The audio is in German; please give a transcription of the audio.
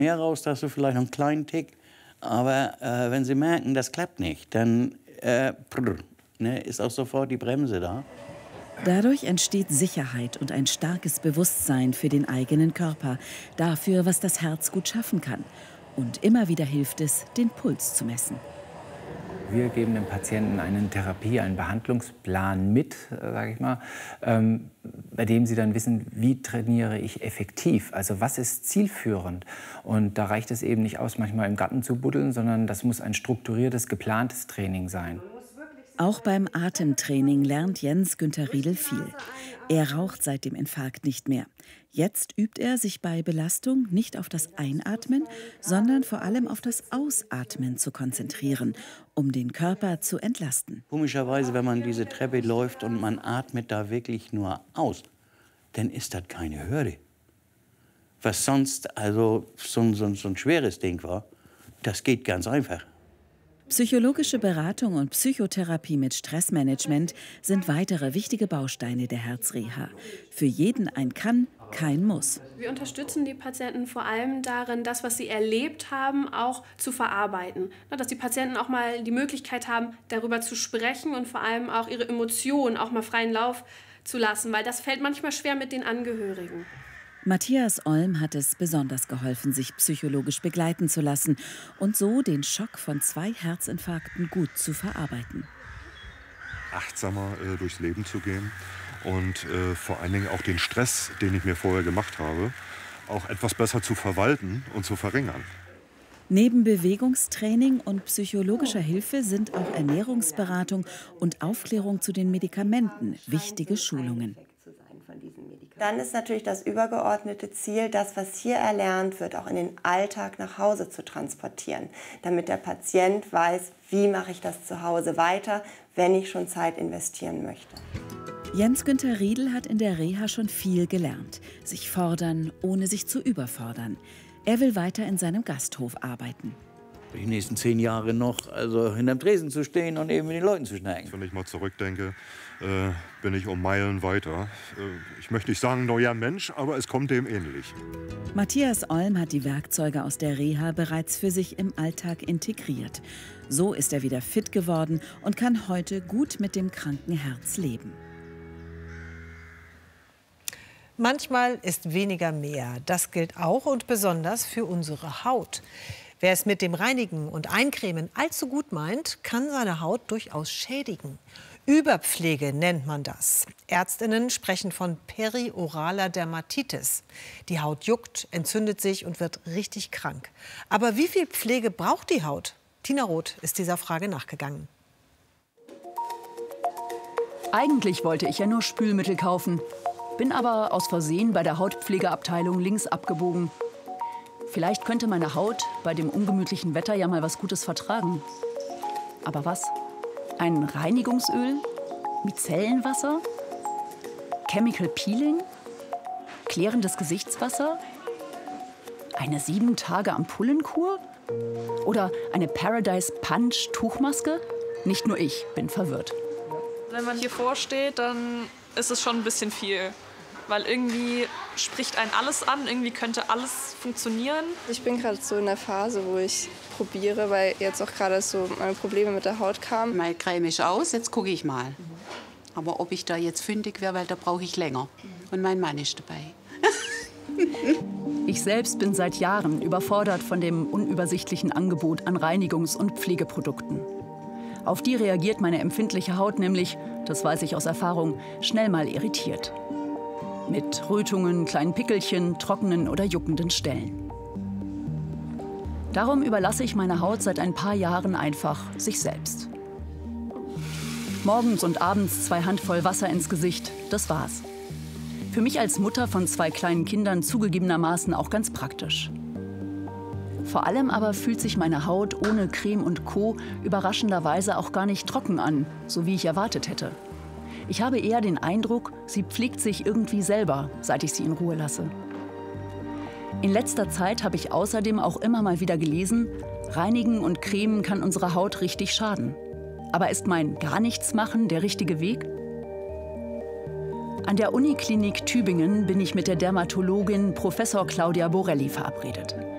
Mehr raus, dass du vielleicht noch einen kleinen Tick. Aber wenn Sie merken, das klappt nicht, dann ist auch sofort die Bremse da. Dadurch entsteht Sicherheit und ein starkes Bewusstsein für den eigenen Körper, dafür, was das Herz gut schaffen kann. Und immer wieder hilft es, den Puls zu messen. Wir geben dem Patienten einen einen Behandlungsplan mit, sage ich mal, bei dem sie dann wissen, wie trainiere ich effektiv, also was ist zielführend. Und da reicht es eben nicht aus, manchmal im Garten zu buddeln, sondern das muss ein strukturiertes, geplantes Training sein. Auch beim Atemtraining lernt Jens-Günther Riedel viel. Er raucht seit dem Infarkt nicht mehr. Jetzt übt er sich bei Belastung nicht auf das Einatmen, sondern vor allem auf das Ausatmen zu konzentrieren, um den Körper zu entlasten. Komischerweise, wenn man diese Treppe läuft und man atmet da wirklich nur aus, dann ist das keine Hürde. Was sonst also so ein schweres Ding war, das geht ganz einfach. Psychologische Beratung und Psychotherapie mit Stressmanagement sind weitere wichtige Bausteine der Herzreha. Für jeden ein Kann, kein Muss. Wir unterstützen die Patienten vor allem darin, das, was sie erlebt haben, auch zu verarbeiten. Dass die Patienten auch mal die Möglichkeit haben, darüber zu sprechen und vor allem auch ihre Emotionen auch mal freien Lauf zu lassen, weil das fällt manchmal schwer mit den Angehörigen. Matthias Olm hat es besonders geholfen, sich psychologisch begleiten zu lassen und so den Schock von 2 Herzinfarkten gut zu verarbeiten. Achtsamer durchs Leben zu gehen und vor allen Dingen auch den Stress, den ich mir vorher gemacht habe, auch etwas besser zu verwalten und zu verringern. Neben Bewegungstraining und psychologischer Hilfe sind auch Ernährungsberatung und Aufklärung zu den Medikamenten wichtige Schulungen. Dann ist natürlich das übergeordnete Ziel, das, was hier erlernt wird, auch in den Alltag nach Hause zu transportieren, damit der Patient weiß, wie mache ich das zu Hause weiter, wenn ich schon Zeit investieren möchte. Jens-Günther Riedel hat in der Reha schon viel gelernt. Sich fordern, ohne sich zu überfordern. Er will weiter in seinem Gasthof arbeiten. Die nächsten 10 Jahre noch hinterm Tresen zu stehen und eben mit den Leuten zu schnacken. Wenn ich mal zurückdenke, bin ich um Meilen weiter. Ich möchte nicht sagen neuer Mensch, aber es kommt dem ähnlich. Matthias Olm hat die Werkzeuge aus der Reha bereits für sich im Alltag integriert. So ist er wieder fit geworden und kann heute gut mit dem kranken Herz leben. Manchmal ist weniger mehr. Das gilt auch und besonders für unsere Haut. Wer es mit dem Reinigen und Eincremen allzu gut meint, kann seine Haut durchaus schädigen. Überpflege nennt man das. Ärztinnen sprechen von perioraler Dermatitis. Die Haut juckt, entzündet sich und wird richtig krank. Aber wie viel Pflege braucht die Haut? Tina Roth ist dieser Frage nachgegangen. Eigentlich wollte ich ja nur Spülmittel kaufen, bin aber aus Versehen bei der Hautpflegeabteilung links abgebogen. Vielleicht könnte meine Haut bei dem ungemütlichen Wetter ja mal was Gutes vertragen. Aber was? Ein Reinigungsöl? Micellenwasser? Chemical Peeling? Klärendes Gesichtswasser? Eine 7-Tage-Ampullenkur? Oder eine Paradise Punch Tuchmaske? Nicht nur ich bin verwirrt. Wenn man hier vorsteht, dann ist es schon ein bisschen viel. Weil irgendwie spricht einen alles an, irgendwie könnte alles funktionieren. Ich bin gerade so in der Phase, wo ich probiere, weil jetzt auch gerade so meine Probleme mit der Haut kamen. Mal creme ich aus, jetzt gucke ich mal. Aber ob ich da jetzt fündig wäre, weil da brauche ich länger. Und mein Mann ist dabei. Ich selbst bin seit Jahren überfordert von dem unübersichtlichen Angebot an Reinigungs- und Pflegeprodukten. Auf die reagiert meine empfindliche Haut nämlich, das weiß ich aus Erfahrung, schnell mal irritiert. Mit Rötungen, kleinen Pickelchen, trockenen oder juckenden Stellen. Darum überlasse ich meine Haut seit ein paar Jahren einfach sich selbst. Morgens und abends 2 Handvoll Wasser ins Gesicht, das war's. Für mich als Mutter von 2 kleinen Kindern zugegebenermaßen auch ganz praktisch. Vor allem aber fühlt sich meine Haut ohne Creme und Co. überraschenderweise auch gar nicht trocken an, so wie ich erwartet hätte. Ich habe eher den Eindruck, sie pflegt sich irgendwie selber, seit ich sie in Ruhe lasse. In letzter Zeit habe ich außerdem auch immer mal wieder gelesen, Reinigen und Cremen kann unserer Haut richtig schaden. Aber ist mein Gar-nichts-Machen der richtige Weg? An der Uniklinik Tübingen bin ich mit der Dermatologin Professor Claudia Borelli verabredet.